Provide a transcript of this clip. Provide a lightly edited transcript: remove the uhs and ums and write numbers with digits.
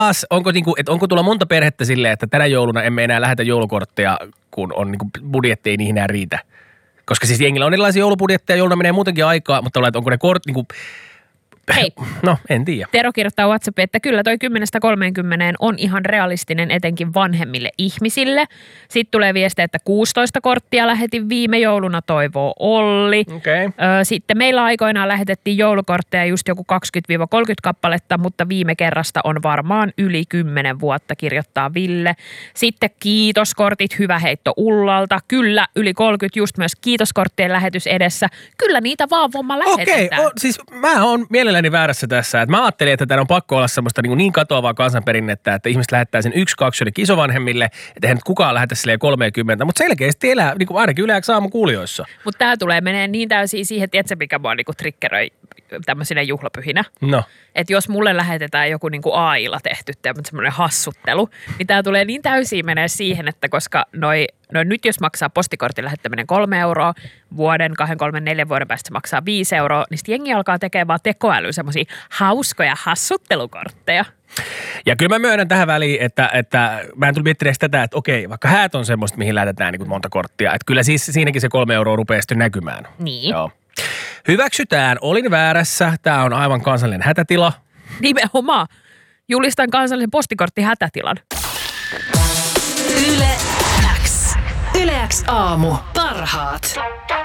onko tulla monta perhettä silleen, että tänä jouluna emme enää lähetä joulukortteja, kun on niinku budjetti ei niihin enää riitä? Koska siis jengillä on erilaisia joulubudjetteja, jouluna menee muutenkin aikaa, mutta onko ne niinku... Hei. No, en tiedä. Tero kirjoittaa WhatsAppiin, että kyllä toi 10-30 on ihan realistinen etenkin vanhemmille ihmisille. Sitten tulee viesti, että 16 korttia lähetin viime jouluna, toivoo Olli. Okay. Sitten meillä aikoinaan lähetettiin joulukortteja just joku 20-30 kappaletta, mutta viime kerrasta on varmaan yli 10 vuotta, kirjoittaa Ville. Sitten kiitoskortit, hyvä heitto Ullalta. Kyllä, yli 30 just myös kiitoskorttien lähetys edessä. Kyllä niitä vaan lähetetään. Okei, siis mä oon mielelläni väärässä tässä. Että mä ajattelin, että täällä on pakko olla semmoista niin katoavaa kansanperinnettä, että ihmiset lähettää sen 1-2 jonnekin isovanhemmille, että eihän nyt kukaan lähetä silleen 30, mutta selkeästi elää niin kuin ainakin Yle X aamukuulijoissa. Mutta tää tulee menee niin täysin siihen, tiedätkö mikä mua niinku triggeröi tämmöisinä juhlapyhinä. No. Että jos mulle lähetetään joku niinku AI-lla tehty semmoinen hassuttelu, niin tää tulee niin täysin menee siihen, että koska noi nyt jos maksaa postikortin lähettäminen 3 euroa, vuoden, 2, 3, 4 vuoden päästä se maksaa 5 euroa, niin sitten jengi alkaa tekemään vaan tekoälyä semmoisia hauskoja hassuttelukortteja. Ja kyllä mä myönnän tähän väliin, että mä en tullut miettineeksi tätä, että okei, vaikka häät on semmoista, mihin lähetetään niin monta korttia, että kyllä siis siinäkin se 3 euroa rupeaa sitten näkymään. Niin. Joo. Hyväksytään, olin väärässä, tää on aivan kansallinen hätätila. Nimenomaan. Julistan kansallisen postikorttihätätilan. Yle X. Yle X aamu. Parhaat.